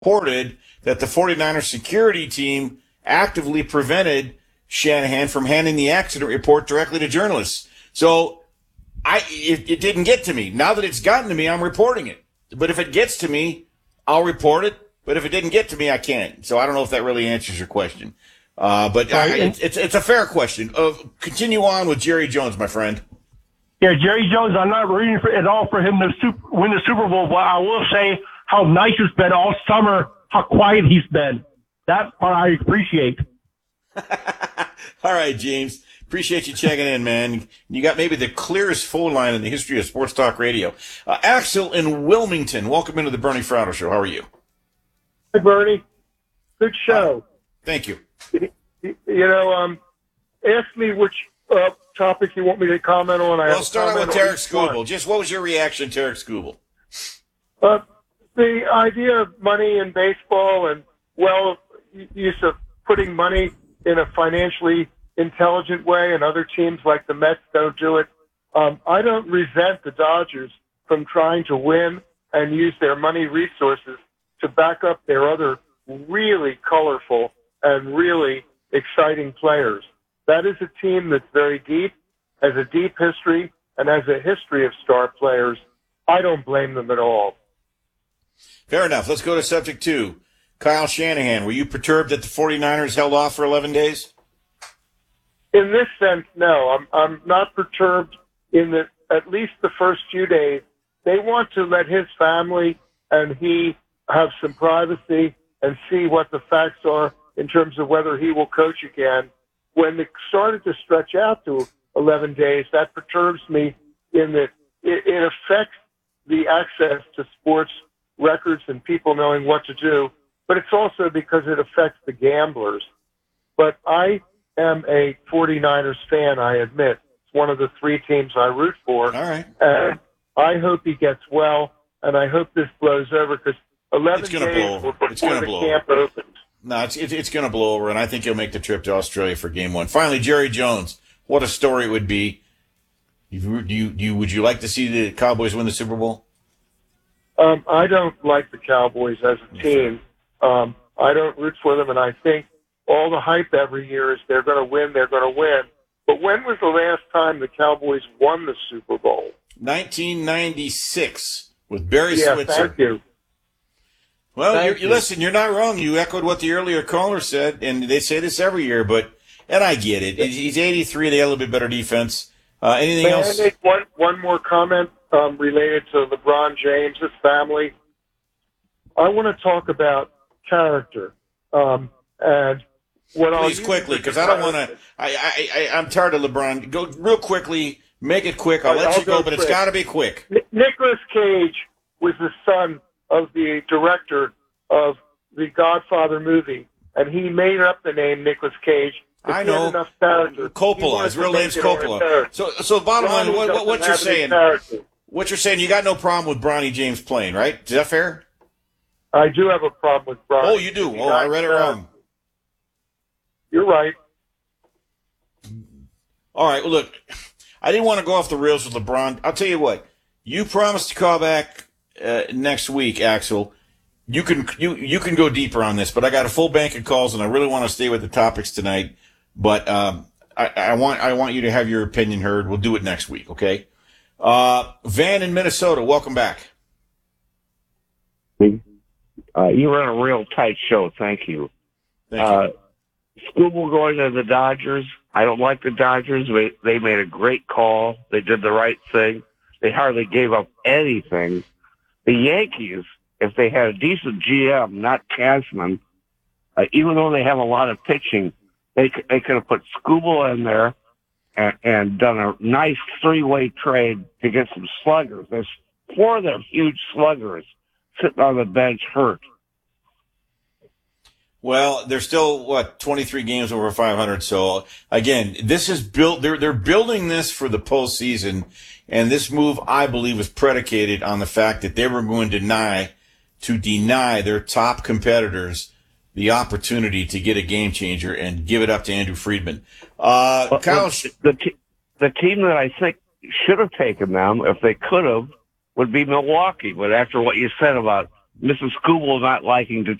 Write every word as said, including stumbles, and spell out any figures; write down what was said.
reported that the 49ers security team actively prevented Shanahan from handing the accident report directly to journalists. So I it, it didn't get to me. Now that it's gotten to me, I'm reporting it. But if it gets to me, I'll report it. But if it didn't get to me, I can't. So I don't know if that really answers your question. Uh, but I, it's, it's it's a fair question. Uh, continue on with Jerry Jones, my friend. Yeah, Jerry Jones, I'm not rooting for, at all for him to super, win the Super Bowl, but I will say how nice it's been all summer, how quiet he's been. That part I appreciate. All right, James. Appreciate you checking in, man. You got maybe the clearest phone line in the history of Sports Talk Radio. Uh, Axel in Wilmington, welcome into the Bernie Fratto Show. How are you? Hi, Bernie. Good show. Uh, thank you. You know, um, ask me which uh, topic you want me to comment on. I well, start with Tarek Skubal. One. Just what was your reaction to Tarek Skubal? Uh, the idea of money in baseball and, well, use of putting money in a financially intelligent way, and other teams like the Mets don't do it. Um, I don't resent the Dodgers from trying to win and use their money resources to back up their other really colorful and really exciting players. That is a team that's very deep, has a deep history, and has a history of star players. I don't blame them at all. Fair enough. Let's go to subject two. Kyle Shanahan, were you perturbed that the 49ers held off for eleven days? In this sense, no. I'm I'm not perturbed in that at least the first few days, they want to let his family and he have some privacy and see what the facts are in terms of whether he will coach again. When it started to stretch out to eleven days, that perturbs me in that it, it affects the access to sports records and people knowing what to do, but it's also because it affects the gamblers. But I am a 49ers fan, I admit. It's one of the three teams I root for. All right. And I hope he gets well, and I hope this blows over because eleven it's gonna days blow over. before It's gonna the blow camp over. opens. No, it's it, it's going to blow over, and I think he'll make the trip to Australia for Game One. Finally, Jerry Jones. What a story it would be. You, you, you, would you like to see the Cowboys win the Super Bowl? Um, I don't like the Cowboys as a team. Um, I don't root for them, and I think all the hype every year is they're going to win, they're going to win. But when was the last time the Cowboys won the Super Bowl? nineteen ninety-six with Barry yeah, Switzer. Thank you. Well, Thank you're, you you. listen, you're not wrong. You echoed what the earlier caller said, and they say this every year, but, and I get it. He's eighty-three. They have a little bit better defense. Uh, anything May else? I make one, one more comment um, related to LeBron James' family? I want to talk about character. Um, and what I'll Please, use quickly, as a because I don't want comparison- to. I, I, I, I'm tired of LeBron. Go real quickly. Make it quick. I'll All right, let I'll you go, go but it's quick. got to be quick. Ni- Nicolas Cage was the son of the director of the Godfather movie, and he made up the name Nicolas Cage. If I he had know. enough character. He Coppola. wanted His to real make name's it on his Coppola. character. So, so the bottom line, Ronnie what, what, what doesn't you're have any saying, character. what you're saying, you got no problem with Bronny James playing, right? Is that fair? I do have a problem with Brian. Oh, you do. He Oh, got I read it character. wrong. You're right. All right. Well, look, I didn't want to go off the rails with LeBron. I'll tell you what. You promised to call back uh, next week, Axel. You can you you can go deeper on this, but I got a full bank of calls, and I really want to stay with the topics tonight. But um, I, I want I want you to have your opinion heard. We'll do it next week, okay? Uh, Van in Minnesota, welcome back. Uh, you run a real tight show. Thank you. Thank uh, Skubal going to the Dodgers. I don't like the Dodgers. They, they made a great call. They did the right thing. They hardly gave up anything. The Yankees, if they had a decent G M, not Cashman, uh, even though they have a lot of pitching, they c- they could have put Skubal in there and, and done a nice three-way trade to get some sluggers. There's four of them huge sluggers sitting on the bench hurt. Well, they're still what twenty-three games over five hundred. So again, this is built. They're they're building this for the postseason, and this move, I believe, was predicated on the fact that they were going to deny to deny their top competitors the opportunity to get a game changer and give it up to Andrew Friedman. Uh, But- Kyle, but the te- the team that I think should have taken them, if they could have, would be Milwaukee. But after what you said about Missus Scooble not liking to